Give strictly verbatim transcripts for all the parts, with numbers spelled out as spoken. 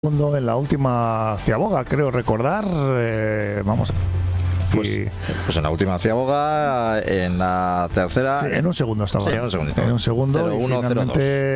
Segundo en la última ciaboga, creo recordar. Eh, vamos. Pues, pues en la última ciaboga, en la tercera. Sí, en un segundo estaba. Sí, en un segundito. En un segundo. cero uno, y finalmente,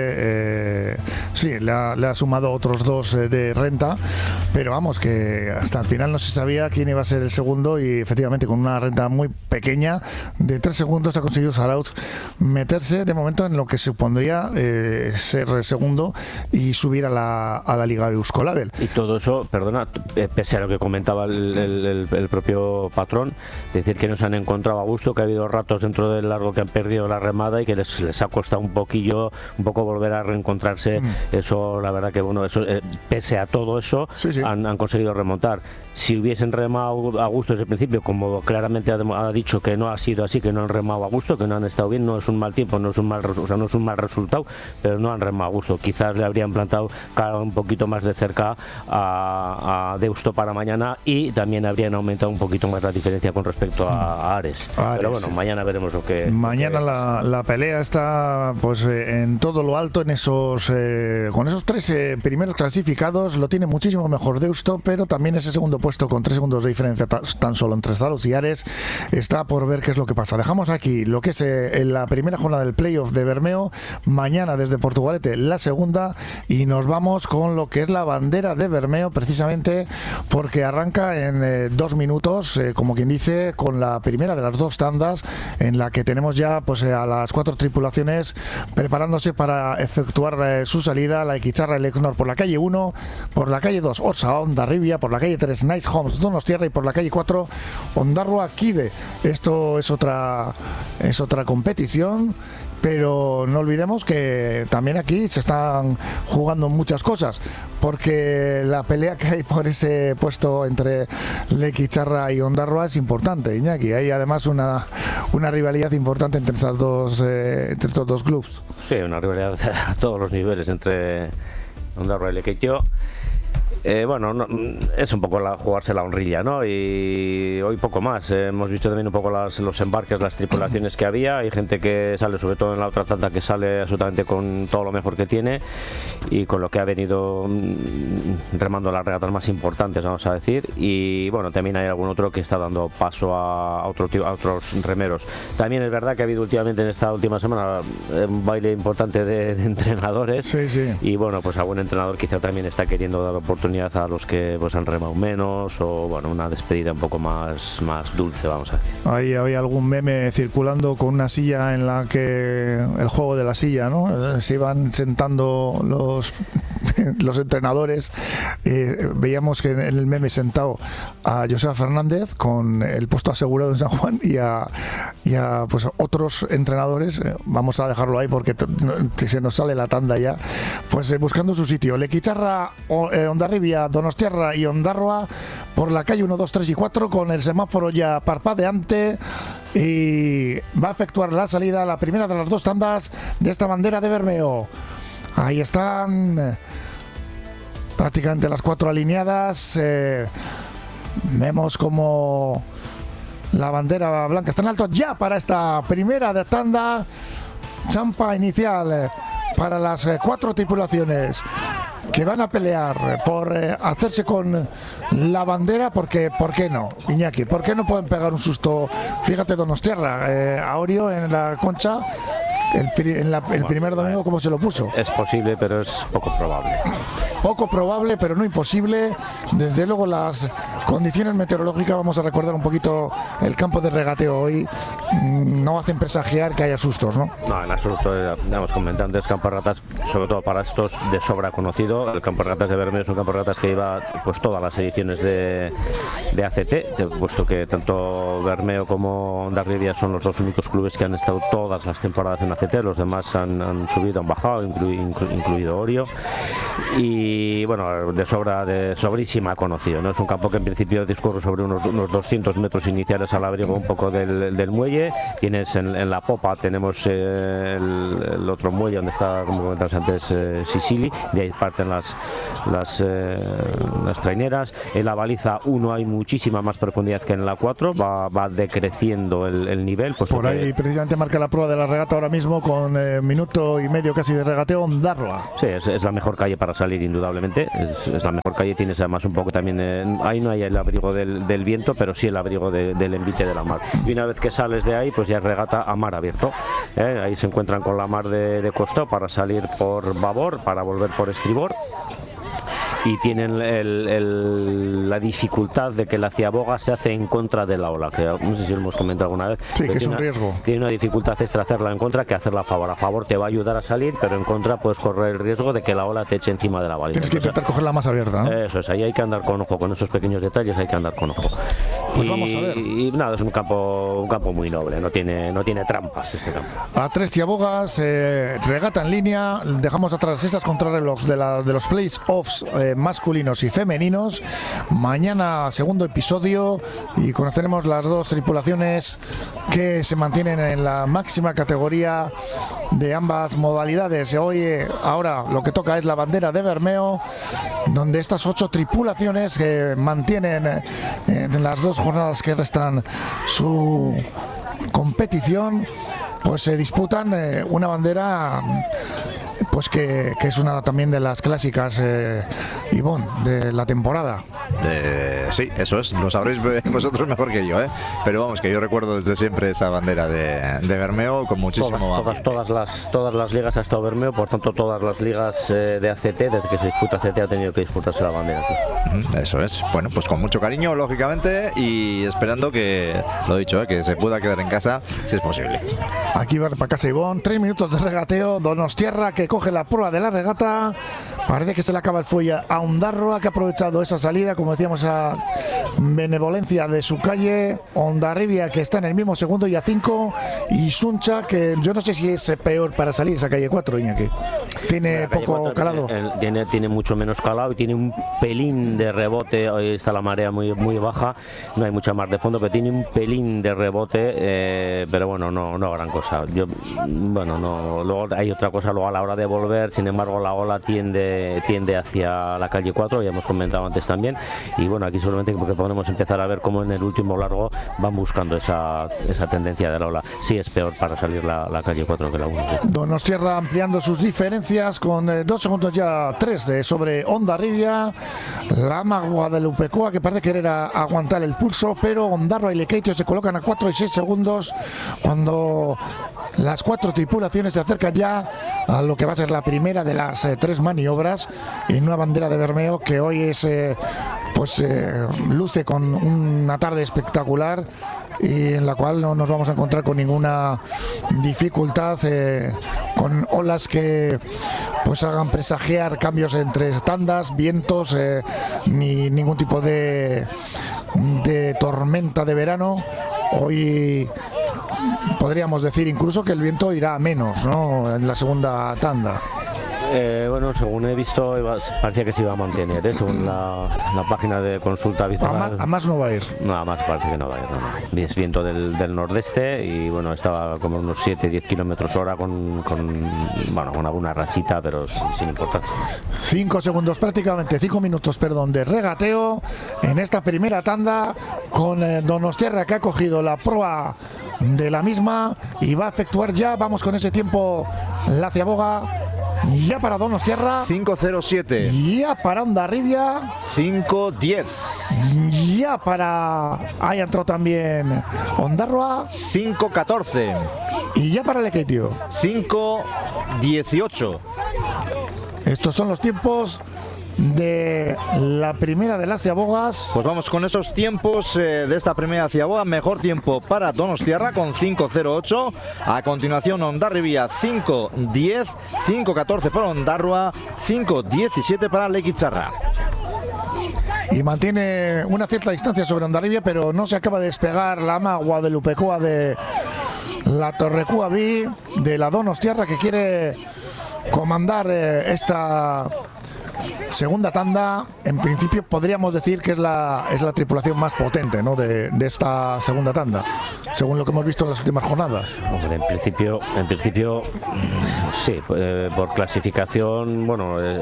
eh, sí, le ha, le ha sumado otros dos eh, de renta, pero vamos, que hasta el final no se sabía quién iba a ser el segundo y efectivamente con una renta muy pequeña de tres segundos ha conseguido Zarauz meterse de momento en lo que supondría eh, ser segundo y subir a la, a la Liga de Euskolabel. Y todo eso, perdona, pese a lo que comentaba el, el, el, el propio patrón, decir que no se han encontrado a gusto, que ha habido ratos dentro del largo que han perdido la remada y que les, les ha costado un poquillo, un poco volver a reencontrarse. Mm. Eso, la verdad que bueno, eso eh, pese a todo eso, sí, sí. Han, han conseguido remontar. Si hubiesen remado a gusto desde el principio, como claramente ha, ha dicho que no ha sido así, que no han remado a gusto, que no han estado bien, no es un mal tiempo, no es un mal, o sea, no es un mal resultado, pero no han remado a gusto. Quizás le habrían plantado cara un poquito más de cerca a, a Deusto para mañana y también habrían aumentado un poquito más la diferencia con respecto a, a Ares. Ares. Pero bueno, mañana veremos lo que... Mañana lo que... La, la pelea está pues eh, en todo lo alto, en esos eh, con esos tres eh, primeros clasificados. Lo tiene muchísimo mejor Deusto, pero también ese segundo puesto con tres segundos de diferencia tan solo entre Zarauz y Ares está por ver qué es lo que pasa. Dejamos aquí lo que es eh, en la primera jornada del playoff de Bermeo, mañana desde Portugalete la segunda, y nos vamos con lo que es la bandera de Bermeo, precisamente porque arranca en eh, dos minutos, eh, como quien dice, con la primera de las dos tandas, en la que tenemos ya pues eh, a las cuatro tripulaciones preparándose para efectuar eh, su salida. La Equicharra Elecnor por la calle uno, por la calle dos Orsa Hondarribia, por la calle tres Nice Homes Donostierra y por la calle cuatro Ondarroa Kide. Esto es otra es otra competición, pero no olvidemos que también aquí se están jugando muchas cosas, porque la pelea que hay por ese puesto entre Lequicharra y Ondarroa es importante, Iñaki. Hay además una, una rivalidad importante entre estas dos eh, entre estos dos clubes. Sí, una rivalidad a todos los niveles entre Ondarroa y Lequeitio. Eh, bueno, no, es un poco la, jugarse la honrilla, ¿no? Y hoy poco más. Eh, hemos visto también un poco las, los embarques, las tripulaciones que había. Hay gente que sale, sobre todo en la otra tanda, que sale absolutamente con todo lo mejor que tiene y con lo que ha venido mmm, remando las regatas más importantes, vamos a decir. Y bueno, también hay algún otro que está dando paso a, a, otro, a otros remeros. También es verdad que ha habido últimamente en esta última semana un baile importante de, de entrenadores. Sí, sí. Y bueno, pues algún entrenador quizá también está queriendo dar oportunidad a los que pues han remado menos, o bueno, una despedida un poco más, más dulce, vamos a decir. Ahí había algún meme circulando con una silla en la que el juego de la silla, ¿no? Se iban sentando los los entrenadores. Eh, veíamos que en el meme sentado a Joseba Fernández con el puesto asegurado en San Juan y a, y a pues otros entrenadores. Eh, vamos a dejarlo ahí porque t- t- se nos sale la tanda ya, pues eh, buscando su sitio. Lequicharra, eh, Hondarribia, Donostierra y Ondarroa por la calle uno, dos, tres y cuatro, con el semáforo ya parpadeante, y va a efectuar la salida, la primera de las dos tandas de esta bandera de Bermeo. Ahí están prácticamente las cuatro alineadas. Eh, vemos como la bandera blanca está en alto ya para esta primera de tanda. Champa inicial eh, para las eh, cuatro tripulaciones que van a pelear por eh, hacerse con la bandera, porque ¿por qué no, Iñaki? ¿Por qué no pueden pegar un susto? Fíjate, Donostierra, eh, Aureo en la concha. El, en la, el primer domingo, ¿cómo se lo puso? Es posible, pero es poco probable. Poco probable, pero no imposible. Desde luego las condiciones meteorológicas, vamos a recordar un poquito el campo de regateo hoy, no hacen presagiar que haya sustos, ¿no? No, en absoluto. Ya hemos comentado antes, campo de ratas, sobre todo para estos de sobra conocido. El campo de ratas de Bermeo es un campo de ratas que lleva pues todas las ediciones de, de A C T, puesto que tanto Bermeo como Hondarribia son los dos únicos clubes que han estado todas las temporadas en A C T. Los demás han, han subido, han bajado, inclu, inclu, incluido Orio. Y bueno, de sobra, de sobrísima conocido, ¿no? Es un campo que en principio principio discurre sobre unos, unos doscientos metros iniciales al abrigo un poco del, del muelle. Tienes en, en la popa tenemos eh, el, el otro muelle donde está, como comentabas antes, eh, Sicily, de ahí parten las las, eh, las traineras. En la baliza uno hay muchísima más profundidad que en la cuatro, va, va decreciendo el, el nivel. Pues por ahí precisamente marca la prueba de la regata ahora mismo con eh, minuto y medio casi de regateo Ondarroa. Sí, es, es la mejor calle para salir indudablemente, es, es la mejor calle, tienes además un poco también, eh, ahí no hay el abrigo del, del viento, pero sí el abrigo de, del envite de la mar. Y una vez que sales de ahí, pues ya es regata a mar abierto, ¿eh? Ahí se encuentran con la mar de, de costado para salir por babor, para volver por estribor. Y tienen el, el, la dificultad de que la ciaboga se hace en contra de la ola, que no sé si lo hemos comentado alguna vez. Sí, que es un una, riesgo. Tiene una dificultad extra hacerla en contra que hacerla a favor. A favor te va a ayudar a salir, pero en contra puedes correr el riesgo de que la ola te eche encima de la baliza. Tienes que intentar cogerla más abierta, ¿no? Eso es, ahí hay que andar con ojo, con esos pequeños detalles hay que andar con ojo. Pues y, vamos a ver. Y nada, es un campo un campo muy noble, no tiene no tiene trampas este campo. A tres ciabogas, eh, regata en línea, dejamos atrás esas contrarreloj de, la, de los playoffs eh, masculinos y femeninos. Mañana segundo episodio y conoceremos las dos tripulaciones que se mantienen en la máxima categoría de ambas modalidades. Hoy, eh, ahora lo que toca es la bandera de Bermeo, donde estas ocho tripulaciones que mantienen eh, en las dos jornadas que restan su competición, pues se disputan eh, una bandera pues que, que es una también de las clásicas, eh, Ivonne, de la temporada. Eh, sí, eso es, lo sabréis vosotros mejor que yo, ¿eh? Pero vamos, que yo recuerdo desde siempre esa bandera de, de Bermeo con muchísimo todas, todas, todas, las, todas las ligas ha estado Bermeo, por tanto todas las ligas eh, de A C T, desde que se disputa A C T ha tenido que disputarse la bandera. ¿Sí? Eso es, bueno, pues con mucho cariño, lógicamente, y esperando que, lo dicho, ¿eh? Que se pueda quedar en casa si es posible. Aquí va para casa Ivonne, tres minutos de regateo, Donostierra que coge la prueba de la regata, parece que se le acaba el fuelle a Ondarroa, que ha aprovechado esa salida, como decíamos, a benevolencia de su calle. Hondarribia que está en el mismo segundo y a cinco, y Suncha que yo no sé si es peor para salir esa calle cuatro, Iñaki. Tiene poco cuatro, calado. El, el, tiene, tiene mucho menos calado y tiene un pelín de rebote. Hoy está la marea muy, muy baja, no hay mucha mar de fondo, pero tiene un pelín de rebote, eh, pero bueno, no, no gran cosa. Yo, bueno, no, luego hay otra cosa luego a la hora de volver, sin embargo la ola tiende, tiende hacia la calle cuatro, ya hemos comentado antes también, y bueno, aquí solamente porque podemos empezar a ver cómo en el último largo van buscando esa, esa tendencia de la ola. Sí es peor para salir la, la calle cuatro que la uno. ¿Sí? Donostierra ampliando sus diferencias con eh, dos segundos ya, tres de sobre Hondarribia. La Ama Guadalupecoa que parece querer a, aguantar el pulso, pero Ondarroa y Lekeitio se colocan a cuatro y seis segundos cuando las cuatro tripulaciones se acercan ya a lo que va a ser la primera de las eh, tres maniobras en una bandera de Bermeo que hoy es eh, pues eh, luce con una tarde espectacular y en la cual no nos vamos a encontrar con ninguna dificultad, eh, con olas que pues hagan presagiar cambios entre tandas, vientos, eh, ni ningún tipo de de tormenta de verano. Hoy podríamos decir incluso que el viento irá a menos, ¿no?, en la segunda tanda. Eh, bueno, según he visto, iba, parecía que se iba a mantener, ¿eh? Según la, la página de consulta habitual. A más, a más no va a ir. No, a más parece que no va a ir. No, no. Es viento del, del nordeste y bueno, estaba como unos siete a diez kilómetros hora con, con, bueno, con alguna rachita, pero sin, sin importancia. Cinco segundos prácticamente, cinco minutos, perdón, de regateo en esta primera tanda con eh, Donostierra que ha cogido la proa de la misma y va a efectuar ya, vamos con ese tiempo, la ciaboga. Ya para Donostierra cinco cero siete. Ya para Hondarribia cinco diez. Ya para... Ahí entró también Ondarroa cinco catorce. Y ya para Lekeitio cinco dieciocho. Estos son los tiempos de la primera de las ciabogas. Pues vamos con esos tiempos eh, de esta primera ciaboga. Mejor tiempo para Donostierra con cinco cero ocho. A continuación Hondarribia cinco diez, cinco catorce para Ondarroa, cinco diecisiete para Lequicharra. Y mantiene una cierta distancia sobre Hondarribia, pero no se acaba de despegar la Ama Guadalupecoa de la Torrecúa B, de la Donostierra, que quiere comandar eh, esta segunda tanda, en principio podríamos decir que es la, es la tripulación más potente, ¿no? de, de esta segunda tanda, según lo que hemos visto en las últimas jornadas. Hombre, en principio, en principio sí, eh, por clasificación, bueno, eh,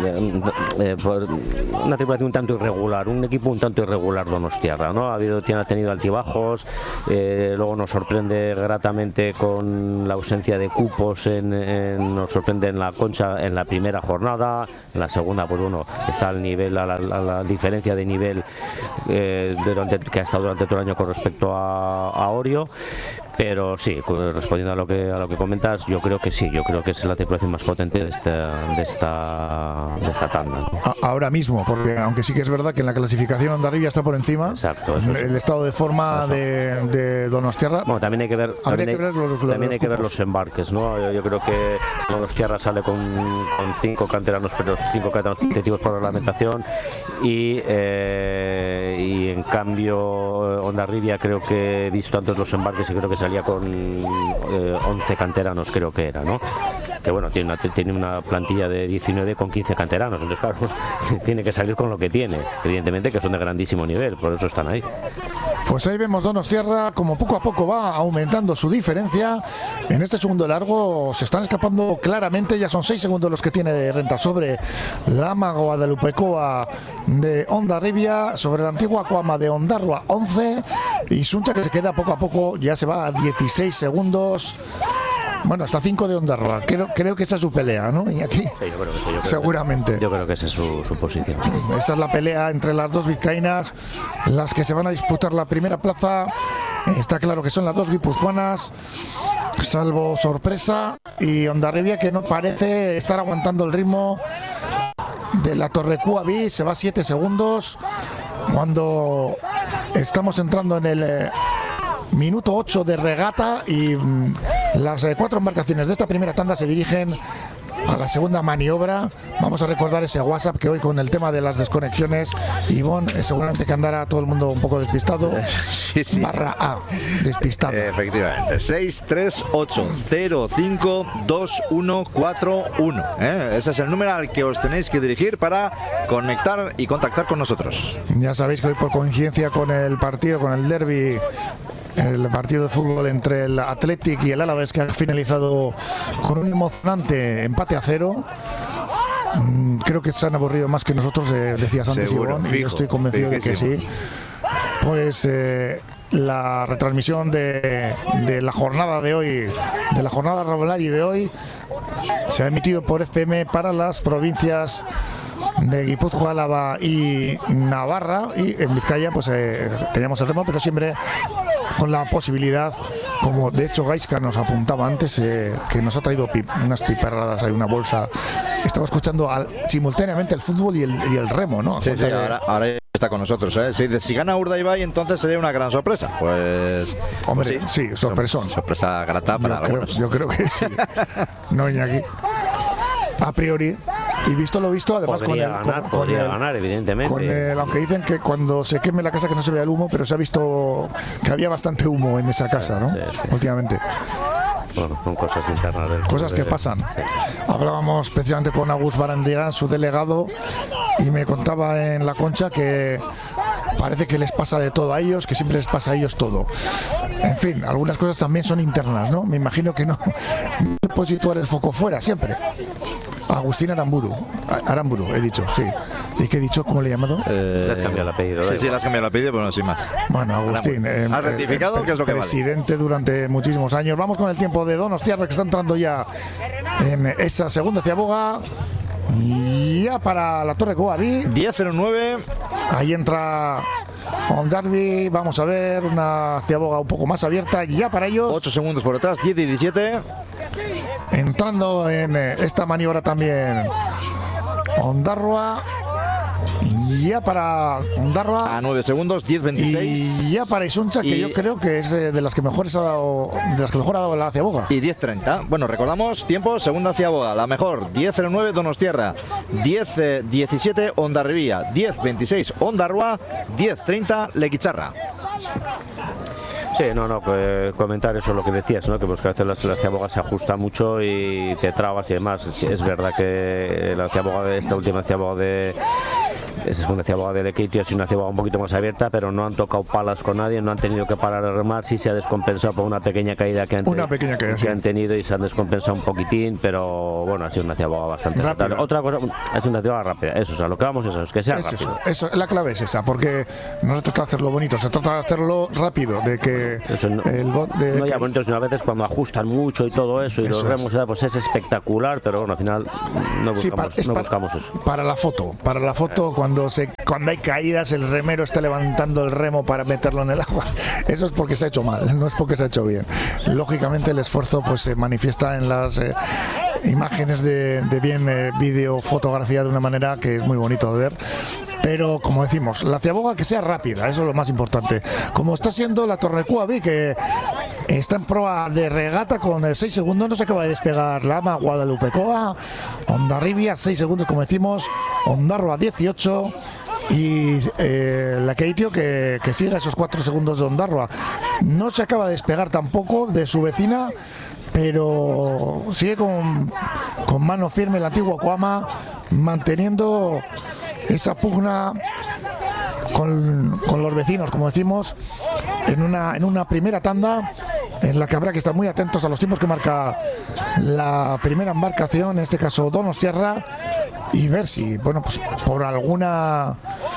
eh, por una tripulación un tanto irregular, un equipo un tanto irregular donostiarra, ¿no? Ha habido, tiene, ha tenido altibajos, eh, luego nos sorprende gratamente con la ausencia de cupos, en, en, nos sorprende en la Concha en la primera jornada, en la segunda, pues bueno, está al nivel, a la, a la diferencia de nivel eh, durante, que ha estado durante todo el año con respecto a, a Orio. Pero sí, respondiendo a lo que a lo que comentas, yo creo que sí, yo creo que es la tripulación más potente de esta de esta, de esta tanda. Ahora mismo, porque aunque sí que es verdad que en la clasificación Hondarribia está por encima. Exacto, eso el sí. estado de forma de, de Donostiarra. Bueno, también hay que ver, también hay, que ver los, los, también hay que ver los embarques, ¿no? Yo, yo creo que Donostiarra sale con, con cinco canteranos, pero cinco canteranos competitivos por reglamentación y eh, y en cambio Hondarribia creo que he visto antes los embarques y creo que salía con eh, once canteranos, creo que era, ¿no? Que bueno, tiene una, tiene una plantilla de diecinueve con quince canteranos, entonces claro, tiene que salir con lo que tiene, evidentemente que son de grandísimo nivel, por eso están ahí. Pues ahí vemos Donostiarra como poco a poco va aumentando su diferencia. En este segundo largo se están escapando claramente, ya son seis segundos los que tiene de renta sobre la Ama Guadalupecoa de Hondarribia, sobre la antigua Coama de Ondarroa once, y Suncha que se queda poco a poco, ya se va a dieciséis segundos. Bueno, hasta cinco de Ondarroa. Creo, creo que esa es su pelea, ¿no? Y aquí, sí, yo creo que, yo creo seguramente. Que, yo creo que esa es su, su posición. Esa es la pelea entre las dos vizcaínas, las que se van a disputar la primera plaza. Está claro que son las dos guipuzcoanas, salvo sorpresa, y Hondarribia, que no parece estar aguantando el ritmo de la Torrecúa B. Se va a siete segundos cuando estamos entrando en el eh, minuto ocho de regata, y mm, las eh, cuatro embarcaciones de esta primera tanda se dirigen a la segunda maniobra. Vamos a recordar ese WhatsApp que hoy, con el tema de las desconexiones, Ivonne, eh, seguramente que andará todo el mundo un poco despistado. Sí, sí. Barra A, despistado. Efectivamente. seis tres ocho cero cinco dos uno cuatro uno. ¿eh? Ese es el número al que os tenéis que dirigir para conectar y contactar con nosotros. Ya sabéis que hoy, por coincidencia con el partido, con el derbi, el partido de fútbol entre el Athletic y el Alavés, que ha finalizado con un emocionante empate a cero. Mm, creo que se han aburrido más que nosotros, eh, decías antes, Seguro, Ivonne, fijo, y yo estoy convencido fijísimo. de que sí. Pues eh, la retransmisión de, de la jornada de hoy, de la jornada Roblari de hoy, se ha emitido por F M para las provincias de Guipúzcoa, Álava y Navarra, y en Vizcaya pues eh, teníamos el remo, pero siempre con la posibilidad, como de hecho Gaisca nos apuntaba antes, eh, que nos ha traído pip, unas piperradas, hay una bolsa. Estaba escuchando al, simultáneamente el fútbol y el, y el remo, ¿no? Sí, sí, ahora, ahora está con nosotros, ¿eh? Si, si gana Urdaibai, entonces sería una gran sorpresa. Pues, hombre, pues sí, sorpresón. Sorpresa grata para yo creo, algunos. yo creo que sí. No, Iñaki. A priori. Y visto lo visto, además podría con el, ganar, con, podría con el, ganar, evidentemente. Con el, aunque dicen que cuando se queme la casa que no se vea el humo, pero se ha visto que había bastante humo en esa casa, ¿no? Sí, sí. Últimamente. Bueno, son cosas internas del Cosas que de, pasan. Sí. Hablábamos precisamente con Agus Barandiarán, su delegado, y me contaba en la Concha que parece que les pasa de todo a ellos, que siempre les pasa a ellos todo. En fin, algunas cosas también son internas, ¿no? Me imagino que no, no se puede situar el foco fuera siempre. Agustín Aramburu, Aramburu, he dicho, sí. ¿Y qué he dicho? ¿Cómo le he llamado? Eh, Le has cambiado el apellido. Sí, sí, le has cambiado el apellido, pero no, sin más. Bueno, Agustín. Eh, ¿Has rectificado? eh, ¿Qué es lo que vale? Presidente durante muchísimos años. Vamos con el tiempo de Donostiarra, que está entrando ya en esa segunda ciaboga. Y ya para la Torre Coaví. diez cero nueve. Ahí entra Hondarribia. Vamos a ver una ciaboga un poco más abierta. Y ya para ellos. ocho segundos por detrás, diez y diecisiete. Entrando en esta maniobra también Ondarroa. Ya para Ondarroa. A nueve segundos, diez veintiséis. Y ya para Isuncha, que y... yo creo que es de las que mejores ha dado, de las que mejor ha dado la ciaboga. Y diez treinta. Bueno, recordamos, tiempo, segunda ciaboga, la mejor, diez cero nueve Donostiarra, diez diecisiete Hondarribia, diez veintiséis Ondarroa, diez treinta Lequicharra. Sí, no, no, que comentar eso, lo que decías, ¿no? Que, pues, que a veces la, la ciaboga se ajusta mucho y te trabas y demás. Es, es verdad que la ciaboga, esta última ciaboga de esa segunda ciaboga de Lekeitio es una ciaboga un poquito más abierta, pero no han tocado palas con nadie, no han tenido que parar a remar, sí se ha descompensado por una pequeña caída que han, una pequeña caída, que sí. han tenido y se han descompensado un poquitín, pero bueno, ha sido una ciaboga bastante rápida. Otra cosa, es una ciaboga rápida, eso, o sea, lo que vamos es eso, es que sea es rápido. Eso, eso, la clave es esa, porque no se trata de hacerlo bonito, se trata de hacerlo rápido, de que eso no, el bot de no que... ya bonito, sino a veces cuando ajustan mucho y todo eso y eso los remos, es. pues es espectacular, pero bueno, al final no buscamos, sí, para, no para, buscamos eso. Para la foto, para la foto cuando se cuando hay caídas, el remero está levantando el remo para meterlo en el agua. Eso es porque se ha hecho mal, no es porque se ha hecho bien. Lógicamente el esfuerzo pues se manifiesta en las eh, imágenes de, de bien eh, vídeo, fotografía de una manera que es muy bonito de ver. Pero como decimos, la ciaboga que sea rápida, eso es lo más importante. Como está siendo la Torrecua B, que está en proa de regata con seis segundos, no se acaba de despegar Lama, Guadalupecoa, Hondarribia seis segundos como decimos, Ondarroa dieciocho y eh, Lekeitio que, que sigue esos cuatro segundos de Ondarroa. No se acaba de despegar tampoco de su vecina, pero sigue con, con mano firme la antigua Cuama, manteniendo esa pugna con, con los vecinos, como decimos, en una, en una primera tanda en la que habrá que estar muy atentos a los tiempos que marca la primera embarcación, en este caso Donostiarra, y ver si, bueno, pues por alguna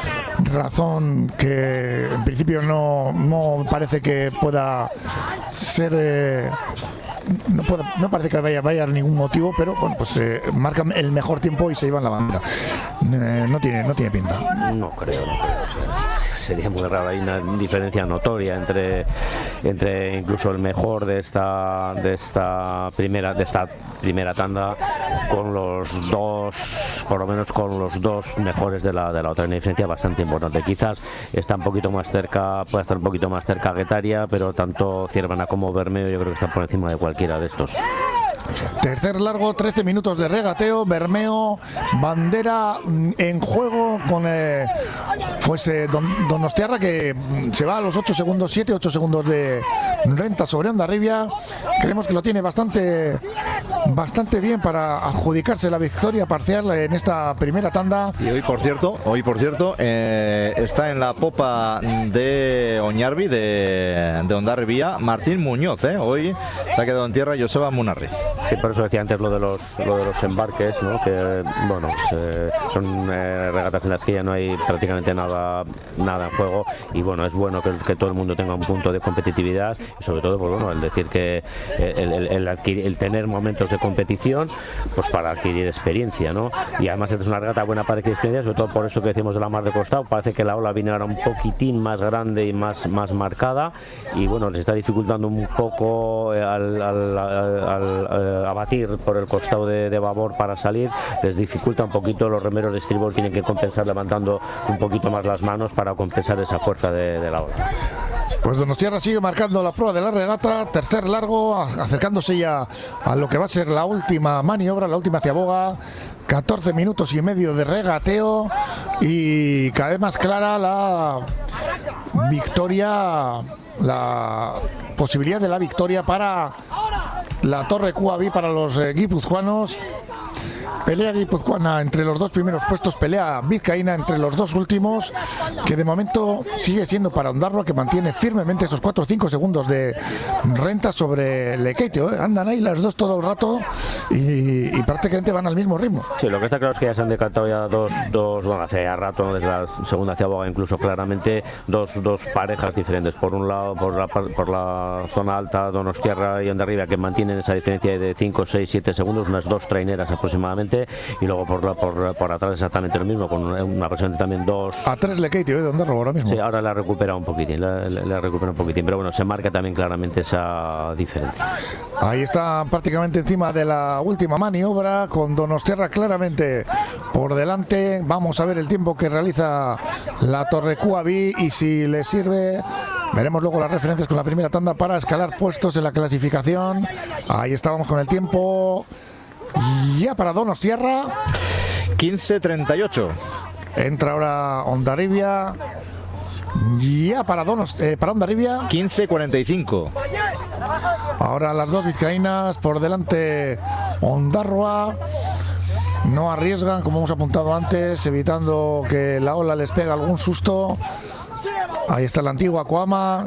razón que en principio no, no parece que pueda ser... Eh, No, puede, no parece que vaya, vaya a haber ningún motivo, pero bueno, pues eh, marcan el mejor tiempo y se llevan la bandera. Eh, no tiene, no tiene pinta. No creo, no creo. O sea, sería muy raro. Hay una diferencia notoria entre, entre incluso el mejor de esta, de esta primera, de esta primera tanda con los dos, por lo menos con los dos mejores de la, de la otra. Hay una diferencia bastante importante. Quizás está un poquito más cerca, puede estar un poquito más cerca Guetaria, pero tanto Ciervana como Bermeo yo creo que están por encima de cualquiera de estos. Tercer largo, trece minutos de regateo, Bermeo, bandera en juego con eh, pues, eh, Don, Donostiarra, que se va a los ocho segundos, siete ocho segundos de renta sobre Hondarribia. Creemos que lo tiene bastante bastante bien para adjudicarse la victoria parcial en esta primera tanda. Y hoy por cierto, hoy por cierto eh, está en la popa de Oñarbi de, de Hondarribia Martín Muñoz, eh. Hoy se ha quedado en tierra Joseba Munarriz. Sí, por eso decía antes lo de los lo de los embarques, ¿no? Que bueno, pues, eh, son eh, regatas en las que ya no hay prácticamente nada nada en juego y bueno, es bueno que, que todo el mundo tenga un punto de competitividad y sobre todo, pues bueno, el decir que el, el, el, adquirir, el tener momentos de competición, pues para adquirir experiencia, ¿no? Y además es una regata buena para adquirir experiencia, sobre todo por eso que decimos de la mar de costado, parece que la ola viene ahora un poquitín más grande y más, más marcada y bueno, les está dificultando un poco al, al, al, al, al abatir por el costado de, de babor para salir, les dificulta un poquito, los remeros de estribor tienen que compensar levantando un poquito más las manos para compensar esa fuerza de, de la ola. Pues Donostiarra sigue marcando la prueba de la regata, tercer largo, acercándose ya a lo que va a ser la última maniobra, la última ciaboga, catorce minutos y medio de regateo y cada vez más clara la victoria, la posibilidad de la victoria para la Torrecua B, para los eh, guipuzcoanos. Pelea guipuzcoana entre los dos primeros puestos, pelea vizcaína entre los dos últimos, que de momento sigue siendo para Ondarroa, que mantiene firmemente esos cuatro o cinco segundos de renta sobre Lekeitio, ¿eh? Andan ahí las dos todo el rato y, y prácticamente van al mismo ritmo. Sí, lo que está claro es que ya se han decantado ya dos, dos bueno, hace ya rato, ¿no? Desde la segunda ciaboga incluso claramente, dos, dos parejas diferentes. Por un lado, por la, por la zona alta, Donostiarra y Hondarribia, que mantienen esa diferencia de cinco, seis, siete segundos, unas dos traineras aproximadamente. Y luego por, la, por, por atrás exactamente lo mismo, con una aproximadamente también dos. A tres Lekeitio, ¿eh? De Ondarroa ahora mismo. Sí, ahora la recupera un poquitín, la, la, la recupera un poquitín, pero bueno, se marca también claramente esa diferencia. Ahí está prácticamente encima de la última maniobra, con Donostiarra claramente por delante. Vamos a ver el tiempo que realiza la Torrecua B y si le sirve. Veremos luego las referencias con la primera tanda para escalar puestos en la clasificación. Ahí estábamos con el tiempo. Ya para Ya para Donos, eh, para Hondarribia. quince cuarenta y cinco. Ahora las dos vizcaínas por delante. Ondarroa. No arriesgan, como hemos apuntado antes, evitando que la ola les pegue algún susto. Ahí está la antigua Coama.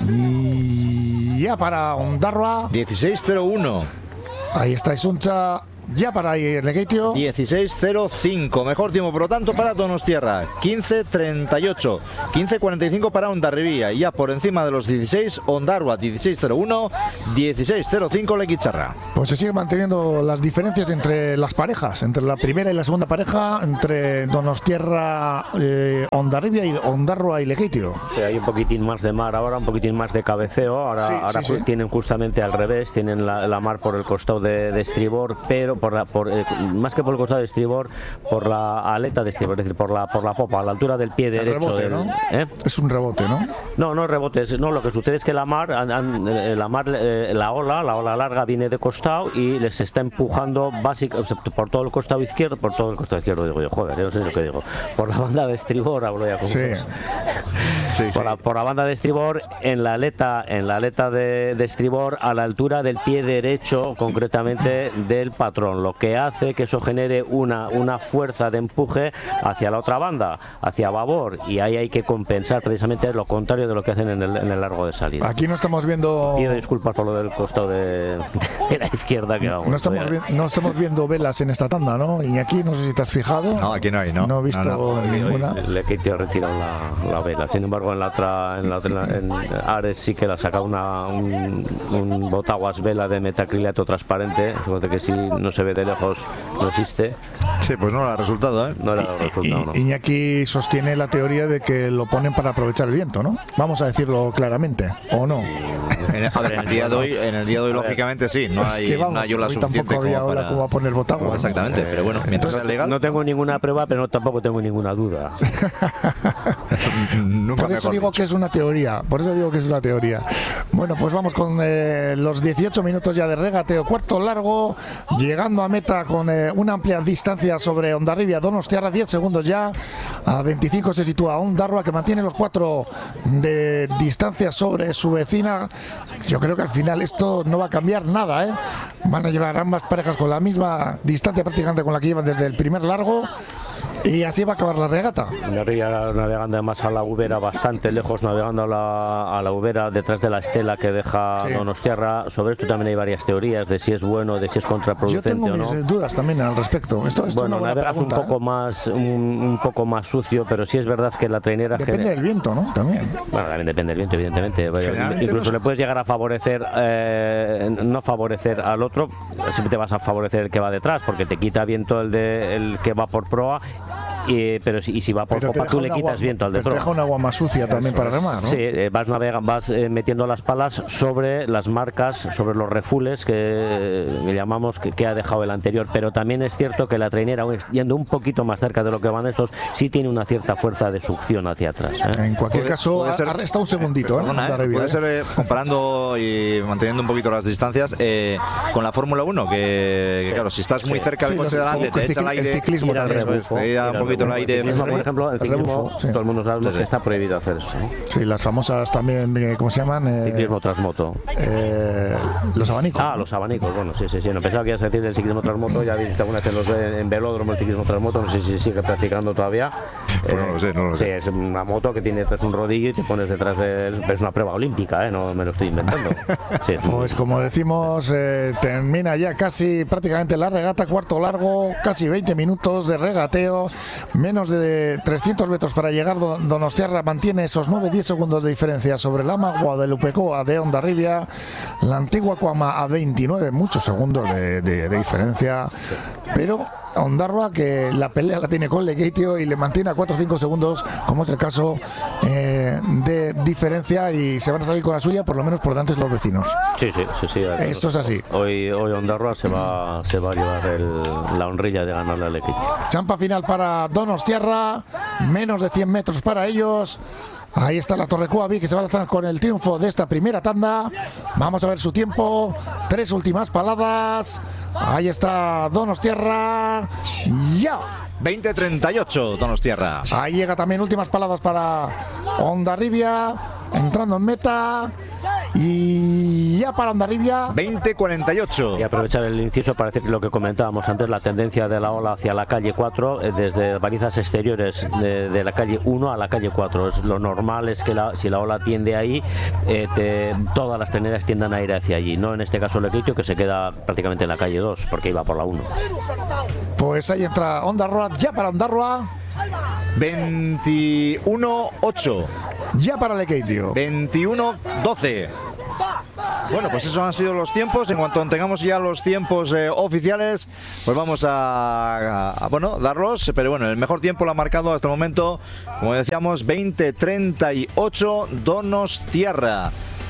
Y ya para Ondarroa. dieciséis cero uno. Ahí está Isuncha. Ya para ahí Lekeitio. dieciséis cero cinco. Mejor tiempo, por lo tanto, para Donostiarra. quince treinta y ocho. quince cuarenta y cinco para Hondarribia. Y ya por encima de los dieciséis, Ondarroa dieciséis cero uno. dieciséis cero cinco Lequicharra. Pues se siguen manteniendo las diferencias entre las parejas, entre la primera y la segunda pareja, entre Donostiarra, eh, Hondarribia y Ondarroa y Lekeitio. Sí, hay un poquitín más de mar ahora, un poquitín más de cabeceo. Ahora, Sí, ahora sí, sí. tienen justamente al revés, tienen la, la mar por el costado de, de estribor, pero por la, por, eh, más que por el costado de estribor, por la aleta de estribor, es decir, por la, por la popa, a la altura del pie El derecho. rebote, del- ¿no? ¿eh? Es un rebote, ¿no? No, no rebotes, no, lo que sucede es que la mar, han- han- eh, la mar, eh, la ola, la ola larga viene de costado y les está empujando básicamente por todo el costado izquierdo, por todo el costado izquierdo, digo yo, joder, yo no sé lo que digo, por la banda de estribor, hablo ya como Sí. Sí, por, la, por la banda de estribor en la aleta en la aleta de, de estribor a la altura del pie derecho, concretamente del patrón, lo que hace que eso genere una, una fuerza de empuje hacia la otra banda, hacia babor, y ahí hay que compensar precisamente lo contrario de lo que hacen en el, en el largo de salida. Aquí no estamos viendo. Pido disculpas por lo del costado de, de la izquierda que vamos. No estamos, todavía- vi- no estamos viendo velas en esta tanda, ¿no? Y aquí no sé si te has fijado. No, aquí no hay, ¿no? No he visto No, no. ninguna. Le Keitio ha retirado la, la vela. Sin embargo, en la otra, en la otra, en Ares sí que la ha sacado una, un, un botaguas vela de metacrilato transparente, de que si no se ve de lejos no existe. Sí, pues no le ha resultado, ¿eh? No era el resultado, ¿no? I- Iñaki sostiene la teoría de que lo ponen para aprovechar el viento, ¿no? Vamos a decirlo claramente, ¿o no? En el, a ver, en el día de hoy, en el día de hoy lógicamente sí, no Es hay, que vamos, no hay ola hoy suficiente tampoco había como ola para... como a poner botaguas, ¿no? Exactamente, pero bueno, mientras Entonces, sea legal, No tengo ninguna prueba, pero no, tampoco tengo ninguna duda. nunca Por eso mejor digo dicho. que es una teoría, por eso digo que es una teoría. Bueno, pues vamos con eh, los dieciocho minutos ya de regateo, cuarto largo, llegando a meta con eh, una amplia distancia sobre Hondarribia, Donostiarra, diez segundos ya, a veinticinco se sitúa Ondarroa, que mantiene los cuatro de distancia sobre su vecina. Yo creo que al final esto no va a cambiar nada, ¿eh? Van a llevar ambas parejas con la misma distancia prácticamente con la que llevan desde el primer largo. Y así va a acabar la regata. Hondarribia navegando además a la Ubera, bastante lejos, navegando a la, a la Ubera, detrás de la estela que deja Sí. Donostiarra. Sobre esto también hay varias teorías de si es bueno, de si es Yo contraproducente tengo o mis no. dudas también al respecto. Esto, esto es Bueno, una buena navegas un pregunta, poco ¿eh? más un, un poco más sucio, pero sí es verdad que la trainera Depende gene- del viento, ¿no? También. bueno, también depende del viento, evidentemente. Vaya, Generalmente incluso los- le puedes llegar a favorecer, eh, no favorecer al otro, siempre te vas a favorecer el que va detrás, porque te quita viento el de el que va por proa, y, pero si, y si va por Pero te copa deja tú un le agua- quitas viento al de pero te deja proa. un agua más sucia también para remar, ¿no? Sí, eh, vas navega, vas eh, metiendo las palas sobre las marcas, sobre los refules que eh, llamamos que, que ha dejado el anterior, pero también es cierto que la trainera, aun yendo un poquito más cerca de lo que van estos, sí tiene una cierta fuerza de succión hacia atrás, ¿eh? En cualquier Puede- caso, puede ser- arresta un segundito, ¿eh? Perdona, ¿eh? Hondarribia, Puede ¿eh? ser, eh, comparando y manteniendo un poquito las distancias, eh, con la Fórmula uno, que, que claro, si estás muy cerca Sí, del coche los- delante, como te el echa el cicli- el aire, ciclismo Ir al también. eso es, rebufo, te da ir un al poquito el rebufo. aire. El ciclismo, por ejemplo, el el ciclismo, rebufo, sí. todo el mundo sabe Sí, sí. que está prohibido hacer eso, ¿no? Sí, las famosas también, eh, ¿cómo se llaman? Eh, Ciclismo tras moto. eh, los abanicos. Ah, los abanicos, bueno, sí, sí, sí. No pensaba que ibas a decir del ciclismo tras moto, ya habéis visto alguna vez en, los, en velódromo el ciclismo tras moto, no sé si sigue practicando todavía. Pues no lo sé, no lo sí, sé. es una moto que tiene detrás un rodillo y te pones detrás de él, pero es una prueba olímpica, ¿eh? No me lo estoy inventando. Sí, es un- Pues como decimos, eh, termina ya casi prácticamente la regata, cuarto largo, casi veinte minutos de regateo, menos de trescientos metros para llegar. Don- Donostiarra mantiene esos nueve diez segundos de diferencia sobre el ama Guadalupecoa de Hondarribia, la antigua Coama a veintinueve, muchos segundos de, de- de diferencia, pero Ondarroa que la pelea la tiene con Lekeitio y le mantiene a cuatro o cinco segundos, como es el caso eh, de diferencia, y se van a salir con la suya, por lo menos por delante de los vecinos. Sí, sí, sí, sí. Esto es así. Hoy, hoy Ondarroa se va, se va a llevar el- la honrilla de ganarle al equipo. Champa final para Donostiarra, menos de cien metros para ellos. Ahí está la Torre Cuavi, que se va a lanzar con el triunfo de esta primera tanda. Vamos a ver su tiempo. Tres últimas paladas. Ahí está Donostiarra. ¡Ya! veinte treinta y ocho, Donostiarra. Ahí llega también últimas palabras para Hondarribia, entrando en meta. Y ya para Hondarribia veinte cuarenta y ocho. Y aprovechar el inciso para decir lo que comentábamos antes, la tendencia de la ola hacia la calle cuatro, eh, desde balizas exteriores de, de la calle uno a la calle cuatro. Es, lo normal es que la, si la ola tiende ahí, eh, te, todas las teneras tiendan a ir hacia allí. No en este caso Lekeitio, que se queda prácticamente en la calle dos, porque iba por la uno. Pues ahí entra Ondarroa, ya para Ondarroa. veintiuno ocho. Ya para Lekeitio. veintiuno doce. Bueno, pues esos han sido los tiempos. En cuanto tengamos ya los tiempos eh, oficiales, pues vamos a, a, a bueno, darlos. Pero bueno, el mejor tiempo lo ha marcado hasta el momento, como decíamos, veinte treinta y ocho Donostiarra.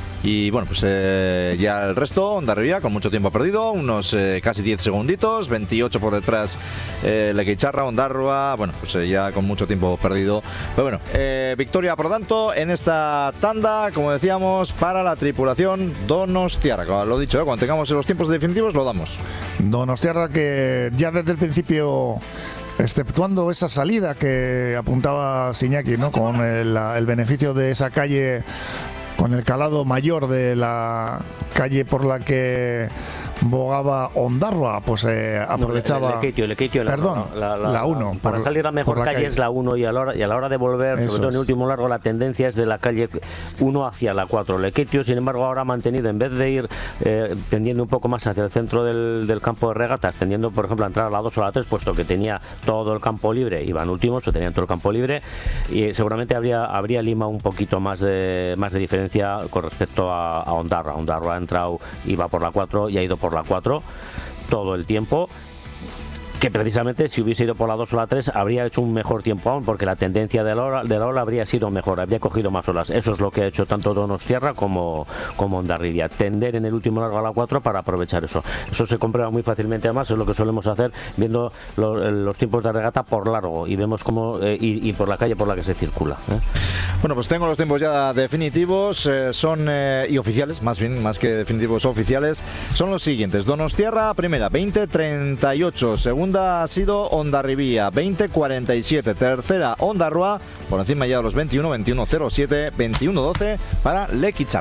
Y bueno, pues eh, ya el resto, Hondarribia con mucho tiempo perdido, unos eh, casi diez segunditos, veintiocho por detrás eh, Lekeitio, Ondarroa, bueno, pues eh, ya con mucho tiempo perdido. Pero bueno, eh, victoria por lo tanto en esta tanda, como decíamos, para la tripulación Donostiarra. Lo dicho, eh, cuando tengamos los tiempos definitivos lo damos. Donostiarra que ya desde el principio, exceptuando esa salida que apuntaba Siñaki, ¿no? Con el, el beneficio de esa calle, con el calado mayor de la calle por la que bogaba Ondarroa, pues eh, aprovechaba. No, el Lekeitio, el Lekeitio, perdón, la uno. Para salir la mejor calle, calle es la uno, y a la hora, y a la hora de volver, Eso sobre todo en el último largo, la tendencia es de la calle uno hacia la cuatro. Lekeitio, sin embargo, ahora ha mantenido, en vez de ir eh, tendiendo un poco más hacia el centro del, del campo de regatas, tendiendo, por ejemplo, a entrar a la dos o a la tres, puesto que tenía todo el campo libre, iban últimos, o tenían todo el campo libre, y seguramente habría, habría Lima un poquito más de, más de diferencia con respecto a, a Ondarroa. Ondarroa ha entrado, iba por la cuatro y ha ido por la cuatro todo el tiempo, que precisamente si hubiese ido por la dos o la tres habría hecho un mejor tiempo aún, porque la tendencia de la ola, de la ola habría sido mejor, habría cogido más olas. Eso es lo que ha hecho tanto Donostiarra como, como Hondarribia, tender en el último largo a la cuatro para aprovechar eso. Eso se comprueba muy fácilmente, además es lo que solemos hacer viendo lo, los tiempos de regata por largo y vemos cómo eh, y, y por la calle por la que se circula, ¿eh? Bueno, pues tengo los tiempos ya definitivos, eh, son eh, y oficiales, más bien, más que definitivos, oficiales, son los siguientes. Donostiarra, primera, veinte treinta y ocho, segunda ha sido Hondarribia, veinte cuarenta y siete, tercera Ondarroa, por encima ya de los veintiuno, veintiuno cero siete, veintiuno doce para Lekeitio.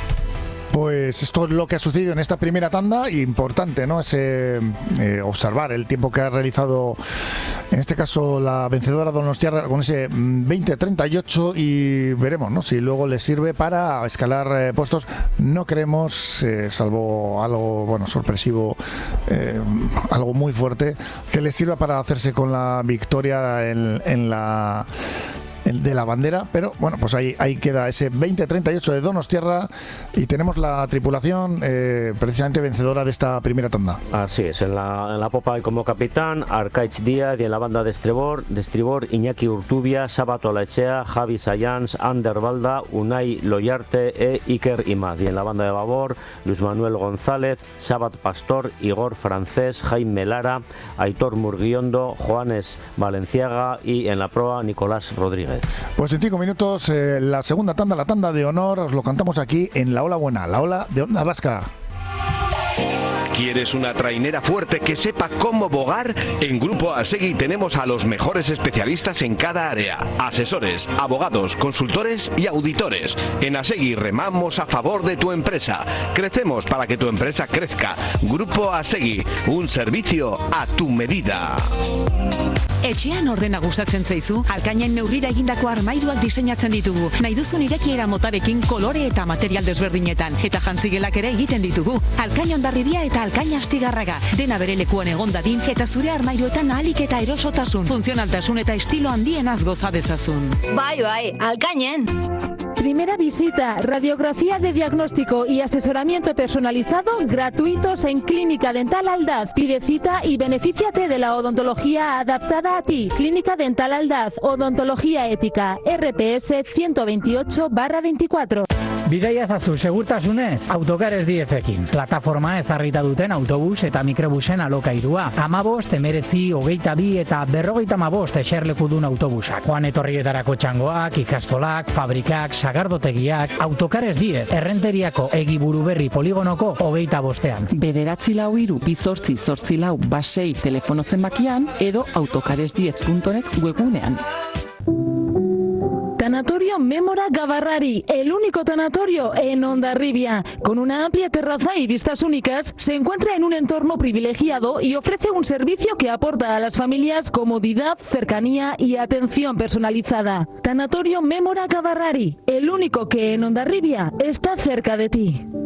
Pues esto es lo que ha sucedido en esta primera tanda. Importante, ¿no? Ese, eh, observar el tiempo que ha realizado, en este caso, la vencedora Donostiarra con ese veinte treinta y ocho, y veremos, ¿no? Si luego le sirve para escalar eh, puestos. No creemos, eh, salvo algo, bueno, sorpresivo, eh, algo muy fuerte, que le sirva para hacerse con la victoria en, en la de la bandera, pero bueno, pues ahí, ahí queda ese veinte treinta y ocho de Donostiarra, y tenemos la tripulación eh, precisamente vencedora de esta primera tanda. Así es, en la, en la popa hay como capitán Arkaitz Díaz, y en la banda de estribor, de estribor Iñaki Urtubia, Sabato Olaechea, Javi Sayans, Ander Balda, Unai Loyarte e Iker Imaz, y en la banda de babor Luis Manuel González, Sabat Pastor, Igor Francés, Jaime Lara, Aitor Murguiondo, Juanes Valenciaga, y en la proa Nicolás Rodríguez. Pues en cinco minutos eh, la segunda tanda, la tanda de honor, os lo cantamos aquí en La Ola Buena, la ola de Onda Vasca. ¿Quieres una trainera fuerte que sepa cómo bogar? En Grupo Asegui tenemos a los mejores especialistas en cada área. Asesores, abogados, consultores y auditores. En Asegui remamos a favor de tu empresa. Crecemos para que tu empresa crezca. Grupo Asegui, un servicio a tu medida. Etxean ordena gustatzen zaizu, Alkainen neurrira egindako armairuak diseinatzen ditugu. Nahi duzun irekiera motarekin, kolore eta material desberdinetan. Eta jantzigelak ere egiten ditugu. Alkain Hondarribia eta Alkain Astigarraga. Dena bere lekuan egon dadin, eta zure armairuetan ahalik eta erosotasun, funtzionaltasun eta estilo handienaz goza dezazun. Bai, bai, Alkainen. Primera visita, radiografía de diagnóstico y asesoramiento personalizado gratuitos en Clínica Dental Aldaz. Pide cita y benefíciate de la odontología adaptada a ti. Clínica Dental Aldaz, odontología ética, R P S ciento veintiocho barra veinticuatro. Bidaia zazu segurtasunez, autokares diezekin. Plataforma ezarrita duten autobus eta mikrobusen alokairua. Amabost, emeretzi, hogeita bi eta berrogeita amabost eserlekudun autobusak. Joan etorrietarako txangoak, ikastolak, fabrikak, sagardotegiak, autokares diez, errenteriako egiburu berri poligonoko hogeita bostean. Bederatzi lau hiru bizortzi zortzi lau basei telefono zenbakian edo autokares diez punto net webgunean. Tanatorio Mémora Gavarrari, el único tanatorio en Hondarribia. Con una amplia terraza y vistas únicas, se encuentra en un entorno privilegiado y ofrece un servicio que aporta a las familias comodidad, cercanía y atención personalizada. Tanatorio Mémora Gavarrari, el único que en Hondarribia está cerca de ti.